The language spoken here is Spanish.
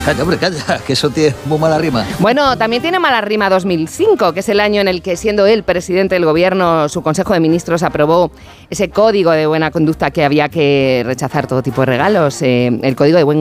Calla, hombre, calla, que eso tiene muy mala rima. Bueno, también tiene mala rima 2005, que es el año en el que, siendo él presidente del gobierno, su Consejo de Ministros aprobó ese código de buena conducta que había que rechazar todo tipo de regalos, el código de buen